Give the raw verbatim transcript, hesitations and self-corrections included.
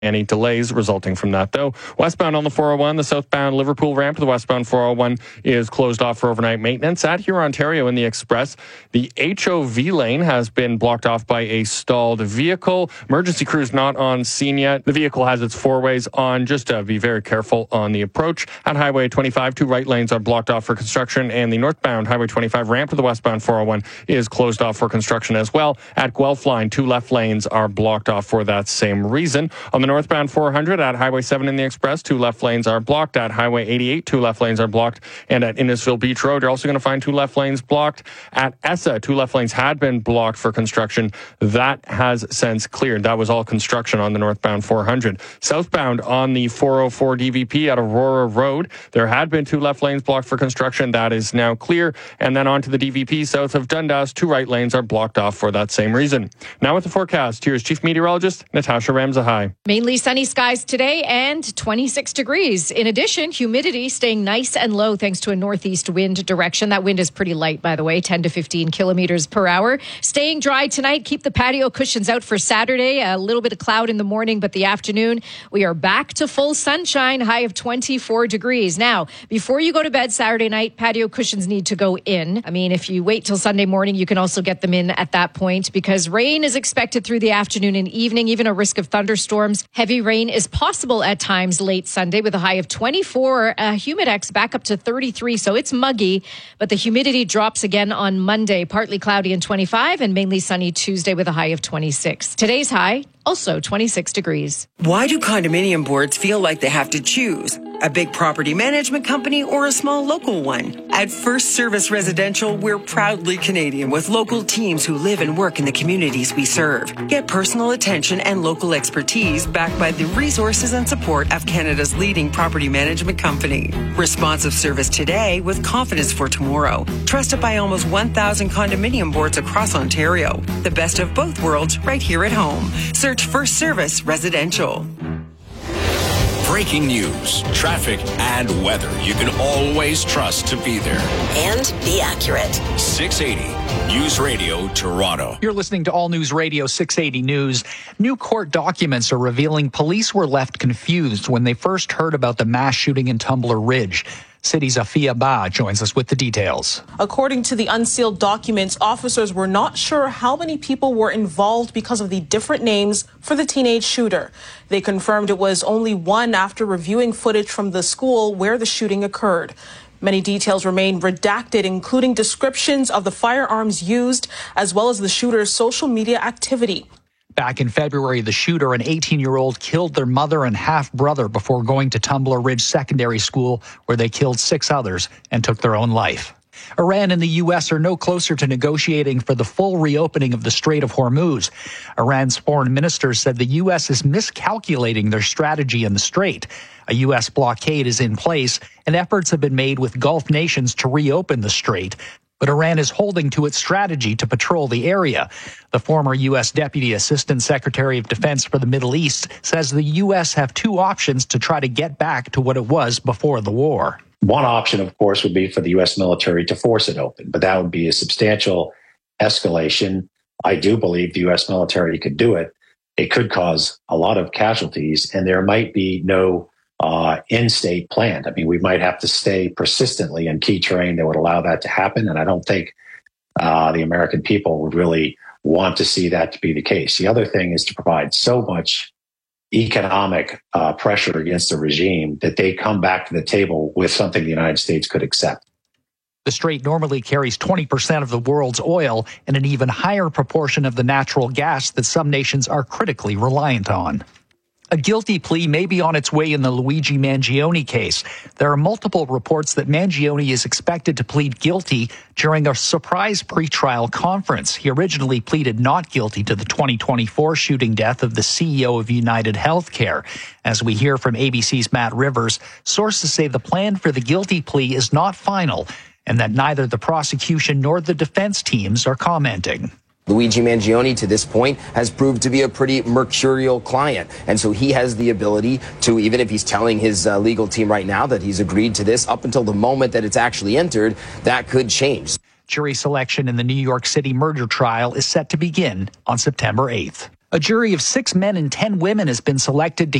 Any delays resulting from that, though. Westbound on the four oh one, the southbound Liverpool ramp to the westbound four oh one is closed off for overnight maintenance. At Huron, Ontario in the Express, the H O V lane has been blocked off by a stalled vehicle. Emergency crews not on scene yet. The vehicle has its four ways on. Just uh, be very careful on the approach. At Highway twenty-five, two right lanes are blocked off for construction, and the northbound Highway twenty-five ramp to the westbound four oh one is closed off for construction as well. At Guelph line, two left lanes are blocked off for that same reason. On the northbound four hundred at Highway seven in the Express, two left lanes are blocked. At Highway eighty-eight, two left lanes are blocked. And at Innisfil Beach Road, you're also going to find two left lanes blocked. At E S S A, two left lanes had been blocked for construction. That has since cleared. That was all construction on the northbound four hundred. Southbound on the four oh four D V P at Aurora Road, there had been two left lanes blocked for construction. That is now clear. And then onto the D V P south of Dundas, two right lanes are blocked off for that same reason. Now with the forecast, here's Chief Meteorologist Natasha Ramzahai. Mainly sunny skies today and twenty-six degrees. In addition, humidity staying nice and low thanks to a northeast wind direction. That wind is pretty light, by the way, ten to fifteen kilometers per hour. Staying dry tonight. Keep the patio cushions out for Saturday. A little bit of cloud in the morning, but the afternoon, we are back to full sunshine, high of twenty-four degrees. Now, before you go to bed Saturday night, patio cushions need to go in. I mean, if you wait till Sunday morning, you can also get them in at that point because rain is expected through the afternoon and evening, even a risk of thunderstorms. Heavy rain is possible at times late Sunday with a high of twenty-four, uh, humidex back up to thirty-three, so it's muggy, but the humidity drops again on Monday, partly cloudy and twenty-five, and mainly sunny Tuesday with a high of twenty-six. Today's high, also twenty-six degrees. Why do condominium boards feel like they have to choose? A big property management company or a small local one? At First Service Residential, we're proudly Canadian with local teams who live and work in the communities we serve. Get personal attention and local expertise backed by the resources and support of Canada's leading property management company. Responsive service today with confidence for tomorrow. Trusted by almost one thousand condominium boards across Ontario. The best of both worlds right here at home. Search First Service Residential. Breaking news, traffic, and weather you can always trust to be there. And be accurate. six eighty News Radio Toronto. You're listening to All News Radio six eighty News. New court documents are revealing police were left confused when they first heard about the mass shooting in Tumbler Ridge. City's Afia Ba joins us with the details. According to the unsealed documents, officers were not sure how many people were involved because of the different names for the teenage shooter. They confirmed it was only one after reviewing footage from the school where the shooting occurred. Many details remain redacted, including descriptions of the firearms used, as well as the shooter's social media activity. Back in February, the shooter, an eighteen-year-old, killed their mother and half-brother before going to Tumbler Ridge Secondary School, where they killed six others and took their own life. Iran and the U S are no closer to negotiating for the full reopening of the Strait of Hormuz. Iran's foreign minister said the U S is miscalculating their strategy in the strait. A U S blockade is in place, and efforts have been made with Gulf nations to reopen the strait. But Iran is holding to its strategy to patrol the area. The former U S Deputy Assistant Secretary of Defense for the Middle East says the U S have two options to try to get back to what it was before the war. One option, of course, would be for the U S military to force it open, but that would be a substantial escalation. I do believe the U S military could do it. It could cause a lot of casualties, and there might be no Uh, in-state planned. I mean, we might have to stay persistently in key terrain that would allow that to happen. And I don't think uh, the American people would really want to see that to be the case. The other thing is to provide so much economic uh, pressure against the regime that they come back to the table with something the United States could accept. The strait normally carries twenty percent of the world's oil and an even higher proportion of the natural gas that some nations are critically reliant on. A guilty plea may be on its way in the Luigi Mangione case. There are multiple reports that Mangione is expected to plead guilty during a surprise pretrial conference. He originally pleaded not guilty to the twenty twenty-four shooting death of the C E O of United Healthcare. As we hear from A B C's Matt Rivers, sources say the plan for the guilty plea is not final and that neither the prosecution nor the defense teams are commenting. Luigi Mangione, to this point, has proved to be a pretty mercurial client. And so he has the ability to, even if he's telling his uh, legal team right now that he's agreed to this, up until the moment that it's actually entered, that could change. Jury selection in the New York City murder trial is set to begin on September eighth. A jury of six men and ten women has been selected to